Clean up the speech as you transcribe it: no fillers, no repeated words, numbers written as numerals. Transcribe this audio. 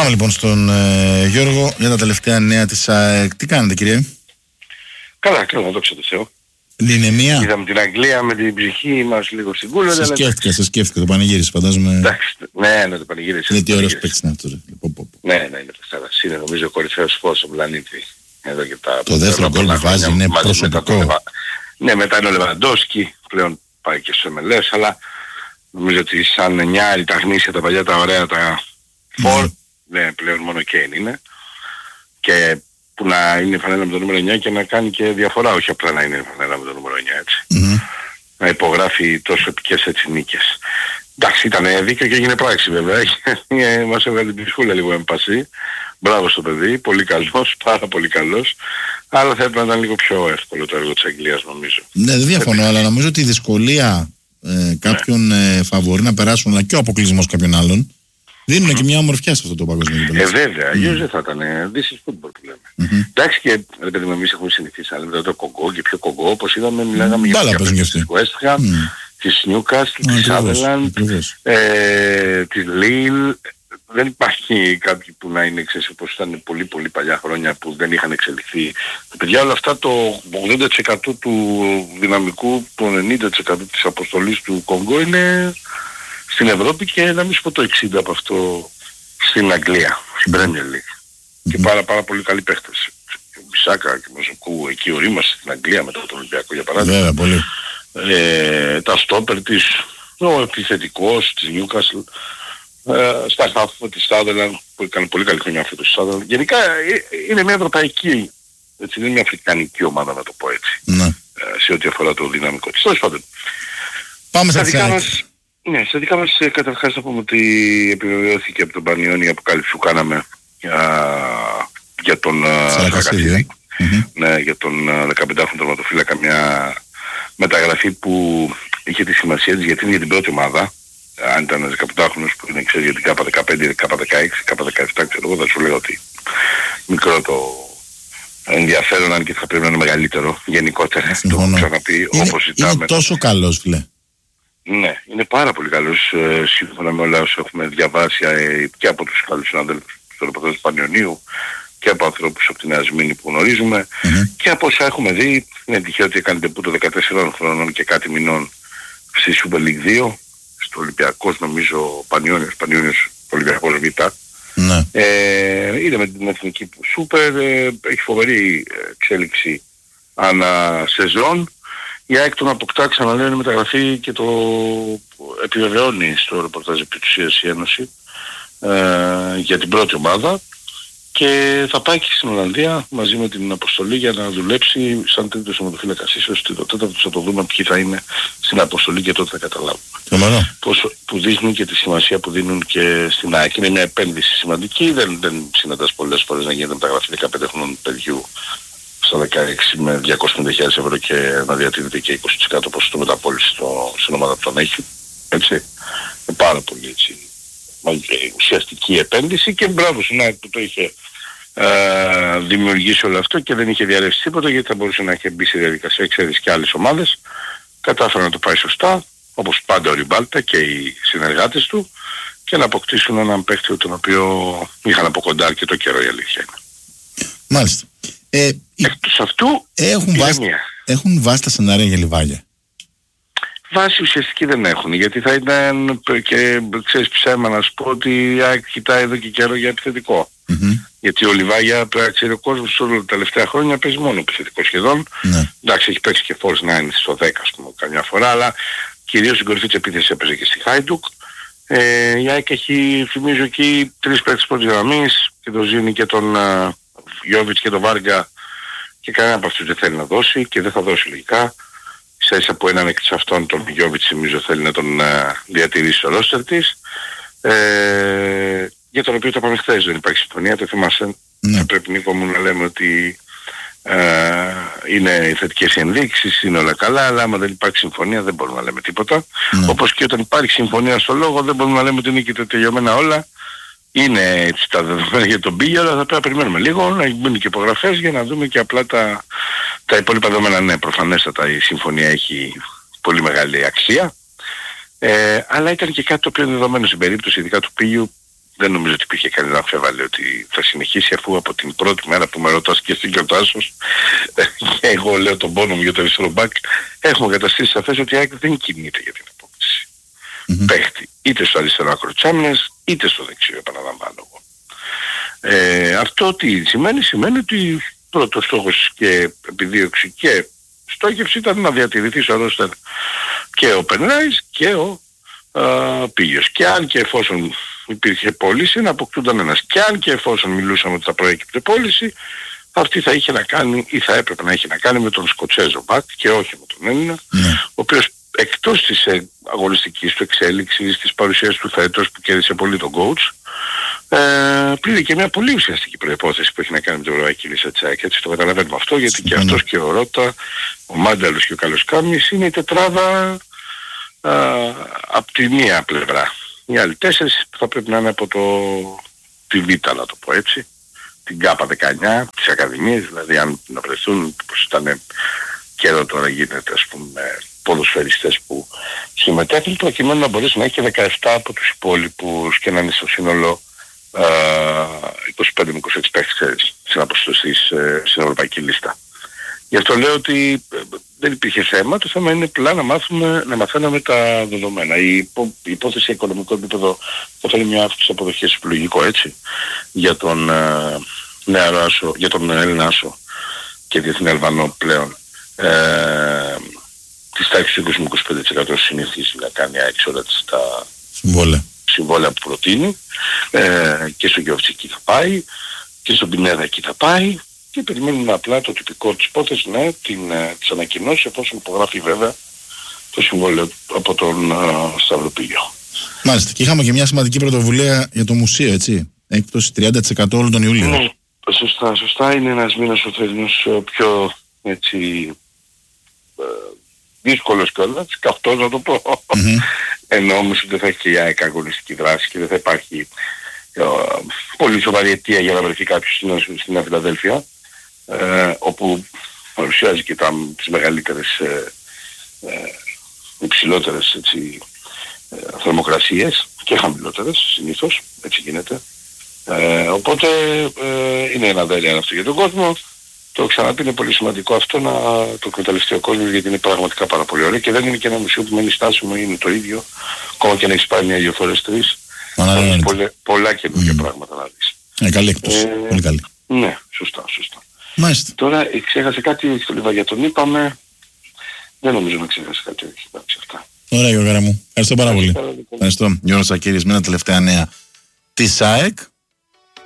Πάμε λοιπόν στον Γιώργο για τα τελευταία νέα της ΑΕΚ. Τι κάνετε, κύριε? Καλά, δόξα τω Θεώ. Δυναμία. Είδαμε την Αγγλία με την ψυχή μας λίγο στην κούλα. Σε σκέφτηκα, το πανηγύρισε, φαντάζομαι. Εντάξει, ναι, το πανηγύρισε. Είναι τι ωραίος παίκτης είναι αυτός. Ναι, είναι παιχτάρας. Είναι νομίζω ο κορυφαίος φως στον πλανήτη. Εδώ και το δεύτερο γκολ που βάζει είναι προσωπικό. Ναι, μετά είναι ο Λεβαντόσκι, πλέον πάει και στους MLS, αλλά νομίζω ότι σαν νιάρι τα γνήσια, τα παλιά, τα ωραία, τα φορ, ναι, πλέον μόνο Κέιν είναι. Και που να είναι φανέλα με το νούμερο 9 και να κάνει και διαφορά, όχι απλά να είναι φανέλα με το νούμερο 9, έτσι. Να υπογράφει τόσο επικές έτσι νίκες. Εντάξει, ήταν δίκαιο και έγινε πράξη βέβαια. Μας έβγαλε την ψυχούλα λίγο εμπασί. Μπράβο στο παιδί, πολύ καλός, πάρα πολύ καλός. Αλλά θα έπρεπε να ήταν λίγο πιο εύκολο το έργο της Αγγλίας, νομίζω. Ναι, δεν διαφωνώ, αλλά νομίζω ότι η δυσκολία κάποιων φαβορί να περάσουν, αλλά και ο αποκλεισμός κάποιων άλλων, δίνουν και μια ομορφιά σε αυτό το παγκόσμιο γήπεδο. Βέβαια, αλλιώς δεν θα ήταν. This is football που λέμε. Εντάξει, και ρε παιδί μου, εμείς έχουμε συνηθίσει να λέμε το Κογκό και πιο Κογκό, όπως είδαμε, μιλάγαμε για την West Ham, της Newcastle, της Sutherland, της Lille. Δεν υπάρχει κάποιοι που να είναι εξαίσθηση όπως ήταν πολύ πολύ παλιά χρόνια που δεν είχαν εξελιχθεί. Παιδιά, όλα αυτά το 80% του δυναμικού, το 90% της αποστολής του Κονγκό είναι στην Ευρώπη και να μην σου πω το 60% από αυτό στην Αγγλία, στην Premier League. Και πάρα πολύ καλοί παίχτες. Μπισάκα και Μαζοκού, εκεί ο Ρήμας στην Αγγλία μετά τον Ολυμπιακό για παράδειγμα. Βέβαια, πολύ. Τα στόπερ της, ο επιθετικός της Newcastle. Στα χάφη της Sutherland που έκανε πολύ καλή χρονιά αυτό της Sutherland. Γενικά είναι μια ευρωπαϊκή, έτσι, δεν είναι μια αφρικανική ομάδα να το πω έτσι. Ναι. Σε ό,τι αφορά το δυναμικό της. Τέλος πάντων. Πάμε στα δικά μας. Ναι, στα δικά μας καταρχάς θα πούμε ότι επιβεβαιώθηκε από τον Πανιόνι η αποκάλυψη που κάναμε για τον Σαρακασίδη. Ναι, για τον 15χρονο τερματοφύλακα, μια μεταγραφή που είχε τη σημασία της γιατί είναι για την πρώτη ομάδα. Αν ήταν ένας 15χρονος που είναι ξέρει για την K15, K16, K17, ξέρω εγώ, θα σου λέω ότι μικρό το ενδιαφέρον, αν και θα πρέπει να είναι μεγαλύτερο γενικότερα. Το έχω ξαναπεί, όπως ζητάμε. Είναι τόσο καλός, φίλε. Ναι, είναι πάρα πολύ καλός, σύμφωνα με όλα όσα έχουμε διαβάσει και από τους καλούς συναδέλφους του ρεπορτάζ του Πανιωνίου και από ανθρώπους από την Ασμήνη που γνωρίζουμε και από όσα έχουμε δει. Είναι τυχαίο ότι έκανε τεπού το 14 χρονών και κάτι μηνών στη Super League 2. Στο Ολυμπιακός νομίζω Πανιόνιος Ολυμπιακός Β. Ναι. Είναι με την εθνική Σούπερ, έχει φοβερή εξέλιξη ανά σεζόν. Η ΑΕΚ τον αποκτά, ξαναλέω, είναι μεταγραφή και το επιβεβαιώνει στο ρεπορτάζ επί της ουσίας η Ένωση για την πρώτη ομάδα και θα πάει και στην Ολλανδία μαζί με την αποστολή για να δουλέψει σαν τρίτος σωματοφύλακας. Ίσως το τέταρτο θα το δούμε ποιοι θα είναι στην αποστολή και τότε θα καταλάβουμε. Που δείχνει και τη σημασία που δίνουν και στην ΑΕΚ. Είναι μια επένδυση σημαντική, δεν συναντάς πολλές φορές να γίνεται μεταγραφή 15 χρονών παιδιού στα 16 με 250.000 ευρώ και να διατηρείται και 20% ποσοστό μεταπώληση στην ομάδα που τον έχει. Έτσι. Είναι πάρα πολύ έτσι ουσιαστική επένδυση και μπράβο στην ΑΕΚ που το είχε δημιουργήσει όλο αυτό και δεν είχε διαρρεύσει τίποτα γιατί θα μπορούσε να έχει μπει στη διαδικασία, ξέρεις, και άλλες ομάδες. Κατάφερε να το πάει σωστά, όπως πάντα ο Ριμπάλτα και οι συνεργάτες του και να αποκτήσουν έναν παίχτη τον οποίο είχαν από κοντά αρκετό καιρό, η αλήθεια είναι. Μάλιστα. Εκτός αυτού έχουν βάσει τα σενάρια για Λιβάγια. Βάση ουσιαστική δεν έχουν, γιατί θα ήταν και ξέρεις ψέμα να σου πω ότι κοιτάει εδώ και καιρό για επιθετικό. Γιατί ο Λιβάγια πρέπει να ξέρει ο κόσμος όλα τα τελευταία χρόνια παίζει μόνο επιθετικό σχεδόν. Εντάξει, έχει παίξει και false 9 στο 10 ας πούμε καμιά φορά, αλλά κυρίως στην κορυφή της επίθεσης έπαιζε και στη Χάιντουκ. Η ΑΕΚ έχει, θυμίζω εκεί, 3 παίκτες πρώτης γραμμής και τον Ζήνη και τον Γιώβιτς και τον Βάργα και κανένα από αυτούς δεν θέλει να δώσει και δεν θα δώσει λογικά. Ίσα που έναν εξ αυτών τον Γιώβιτς νομίζω θέλει να τον διατηρήσει στο ρόστερ της. Για τον οποίο το είπαμε χθες, δεν υπάρχει συμφωνία, το θυμάσαι. Πρέπει Νίκο μου να λέμε ότι είναι θετικές ενδείξεις, είναι όλα καλά, αλλά άμα δεν υπάρχει συμφωνία δεν μπορούμε να λέμε τίποτα. Όπως και όταν υπάρχει συμφωνία στο λόγο δεν μπορούμε να λέμε ότι είναι και τα τελειωμένα όλα. Είναι έτσι τα δεδομένα για τον Μπίγιο, αλλά θα πρέπει να περιμένουμε λίγο, να μπουν και υπογραφές για να δούμε και απλά τα υπόλοιπα δεδομένα. Ναι, προφανέστατα η συμφωνία έχει πολύ μεγάλη αξία. Αλλά ήταν και κάτι το οποίο είναι δεδομένο στην περίπτωση ειδικά του Πίγιου δεν νομίζω ότι υπήρχε κανένα αμφιβολία ότι θα συνεχίσει, αφού από την πρώτη μέρα που με ρωτάς και εσύ και ο Τάσος και εγώ λέω τον πόνο μου για το αριστερό μπακ, έχουμε καταστήσει σαφές ότι η ΑΕΚ δεν κινείται για την απόκτηση παίχτη, είτε στο αριστερό άκρο της άμυνας είτε στο δεξιό, επαναλαμβάνω εγώ. Αυτό τι σημαίνει? Σημαίνει ότι πρώτος στόχος και επιδίωξη και στόχευση ήταν να διατηρηθεί στο ρόστερ και ο Πενράης και ο Πίγιος. Και αν και εφόσον υπήρχε πώληση, να αποκτούνταν ένας. Και αν και εφόσον μιλούσαμε ότι θα προέκυπτε πώληση, αυτή θα είχε να κάνει ή θα έπρεπε να έχει να κάνει με τον Σκοτσέζο μπακ και όχι με τον Έλληνα, ο οποίος εκτός της αγωνιστικής του εξέλιξης, της παρουσίας του φέτος που κέρδισε πολύ τον coach, πλήρε και μια πολύ ουσιαστική προϋπόθεση που έχει να κάνει με την ευρωπαϊκή λίστα της ΑΕΚ. Έτσι το καταλαβαίνουμε αυτό, γιατί και αυτός και ο Ρώτα, ο Μάνταλος και ο Καλοσκάμης είναι η τετράδα από τη μία πλευρά. Οι άλλοι 4 θα πρέπει να είναι από τη Β, να το πω έτσι, την ΚΑΠΑ 19, τις Ακαδημίες, δηλαδή αν να βρεθούν, όπως ήταν και εδώ τώρα γίνεται, ας πούμε, ποδοσφαιριστές που συμμετέχουν, προκειμένου να μπορέσει να έχει και 17 από τους υπόλοιπους και να είναι στο σύνολο 25 με 26 παίκτες στην αποστολή στην ευρωπαϊκή λίστα. Γι' αυτό λέω ότι δεν υπήρχε θέμα, το θέμα είναι απλά να μαθαίναμε τα δεδομένα. Η υπόθεση σε οικονομικό επίπεδο θα θέλει μια αύξηση αποδοχής, λογικό έτσι, για τον νεαρό Άσο, για τον Έλληνα Άσο και διεθνή Αλβανό πλέον, της τάξης του 20-25% συνηθίζει να κάνει έξοδα στα συμβόλαια που προτείνει, και στο Γιώβτσικ θα πάει και στον Πινέδα εκεί θα πάει, και περιμένουμε απλά το τυπικό της υπόθεσης, ναι, τις ανακοινώσεις, εφόσον υπογράφει βέβαια το συμβόλαιο από τον Σταυροπύλιο. Μάλιστα, και είχαμε και μια σημαντική πρωτοβουλία για το μουσείο, έτσι, έκπτωση 30% όλο τον Ιούλιο. Ναι, σωστά, είναι ένας μήνας ο θεσμός πιο έτσι δύσκολος κιόλας, καυτός να το πω. Ενώ όμως δεν θα έχει και η ΑΕΚ αγωνιστική δράση και δεν θα υπάρχει πολύ σοβαρή αιτία για να βρεθεί κάποιος στην Νέα Φιλαδέλφια, όπου παρουσιάζει και τις μεγαλύτερες υψηλότερες θερμοκρασίες και χαμηλότερες συνήθως, έτσι γίνεται. Οπότε είναι ένα δέλεαν αυτό για τον κόσμο. Το ξαναπεί, είναι πολύ σημαντικό αυτό να το εκμεταλλευτεί ο κόσμος, γιατί είναι πραγματικά πάρα πολύ ωραίο και δεν είναι και ένα μουσείο που μένει στάσιμο, είναι το ίδιο, ακόμα και να έχεις πάει 1-2 φορές 3. Πολλά καινούργια πράγματα να δεις. Καλή έκπτωση, πολύ καλή. Ναι, σωστά. Μάλιστα. Τώρα ξέχασε κάτι, όχι το Λιβάγια τον είπαμε, δεν νομίζω να ξέχασε κάτι, όχι, εντάξει αυτά. Ωραία Γιώργαρα μου, ευχαριστώ πάρα πολύ. Ευχαριστώ. Γιώργος Σακύρης με ένα τελευταία νέα της ΑΕΚ.